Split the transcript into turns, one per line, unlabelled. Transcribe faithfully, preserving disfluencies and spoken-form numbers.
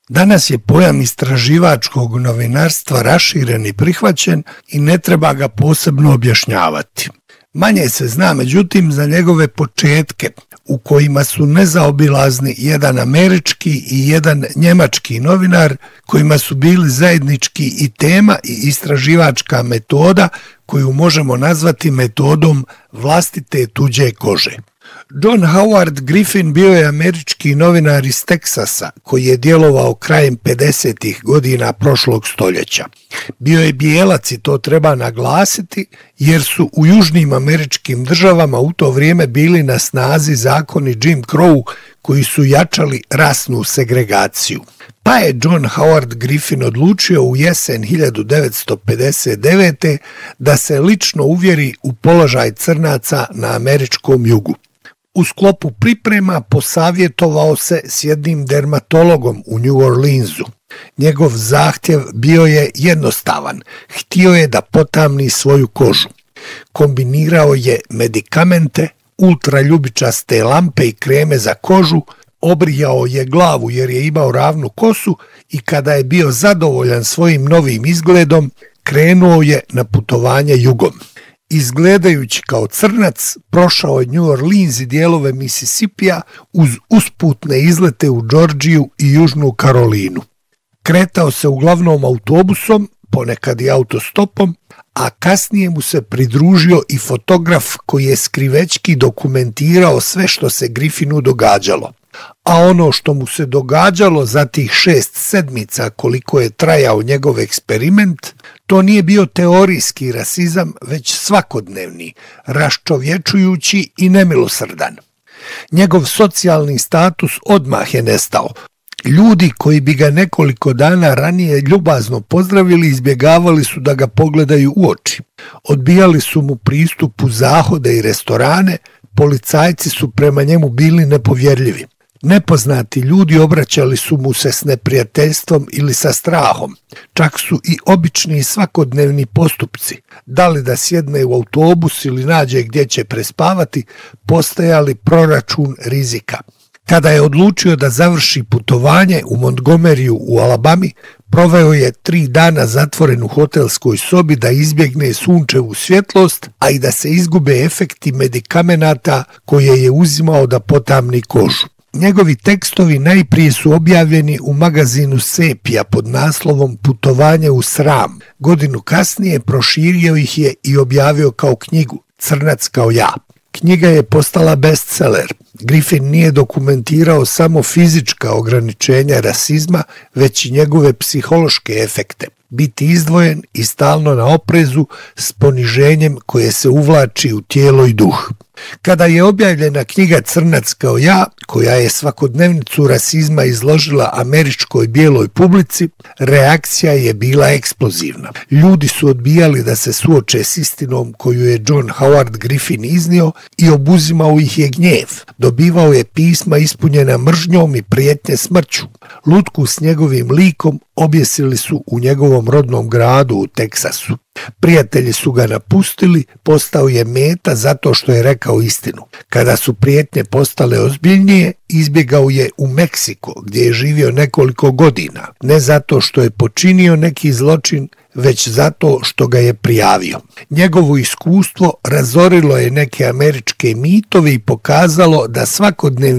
Danas je pojam istraživačkog novinarstva raširen i prihvaćen i ne treba ga posebno objašnjavati. Manje se zna, međutim, za njegove početke, u kojima su nezaobilazni jedan američki i jedan njemački novinar, kojima su bili zajednički i tema i istraživačka metoda koju možemo nazvati metodom vlastite tuđe kože. John Howard Griffin bio je američki novinar iz Teksasa koji je djelovao krajem pedesetih godina prošlog stoljeća. Bio je bijelac i to treba naglasiti jer su u južnim američkim državama u to vrijeme bili na snazi zakoni Jim Crow koji su jačali rasnu segregaciju. Pa je John Howard Griffin odlučio u jesen hiljadu devetsto pedeset devete. da se lično uvjeri u položaj crnaca na američkom jugu. U sklopu priprema posavjetovao se s jednim dermatologom u New Orleansu. Njegov zahtjev bio je jednostavan. Htio je da potamni svoju kožu. Kombinirao je medikamente, ultraljubičaste lampe i kreme za kožu, obrijao je glavu jer je imao ravnu kosu i kada je bio zadovoljan svojim novim izgledom, krenuo je na putovanje jugom. Izgledajući kao crnac, prošao je New Orleans i dijelove Mississipija uz usputne izlete u Džordžiju i Južnu Karolinu. Kretao se uglavnom autobusom, ponekad i autostopom, a kasnije mu se pridružio i fotograf koji je skrivečki dokumentirao sve što se Griffinu događalo. A ono što mu se događalo za tih šest sedmica koliko je trajao njegov eksperiment, to nije bio teorijski rasizam, već svakodnevni, raščovječujući i nemilosrdan. Njegov socijalni status odmah je nestao. Ljudi koji bi ga nekoliko dana ranije ljubazno pozdravili izbjegavali su da ga pogledaju u oči. Odbijali su mu pristup u zahode i restorane, policajci su prema njemu bili nepovjerljivi. Nepoznati ljudi obraćali su mu se s neprijateljstvom ili sa strahom. Čak su i obični svakodnevni postupci, da li da sjedne u autobus ili nađe gdje će prespavati, postajali proračun rizika. Kada je odlučio da završi putovanje u Montgomeryu u Alabami, proveo je tri dana zatvoren u hotelskoj sobi da izbjegne sunčevu svjetlost, a i da se izgube efekti medikamenata koje je uzimao da potamni kožu. Njegovi tekstovi najprije su objavljeni u magazinu Sepija pod naslovom Putovanje u sram. Godinu kasnije proširio ih je i objavio kao knjigu Crnac kao ja. Knjiga je postala bestseller. Griffin nije dokumentirao samo fizička ograničenja rasizma, već i njegove psihološke efekte. Biti izdvojen i stalno na oprezu s poniženjem koje se uvlači u tijelo i duh. Kada je objavljena knjiga Crnac kao ja, koja je svakodnevnicu rasizma izložila američkoj bijeloj publici, reakcija je bila eksplozivna. Ljudi su odbijali da se suoče s istinom koju je John Howard Griffin iznio i obuzimao ih je gnjev. Dobivao je pisma ispunjena mržnjom i prijetnje smrću. Lutku s njegovim likom objesili su u njegovom rodnom gradu u Teksasu. Prijatelji su ga napustili, postao je meta zato što je rekao istinu. Kada su prijetnje postale ozbiljnije, izbjegao je u Meksiko, gdje je živio nekoliko godina, ne zato što je počinio neki zločin, već zato što ga je prijavio. Njegovo iskustvo razorilo je neke američke mitove i pokazalo da svakodnevni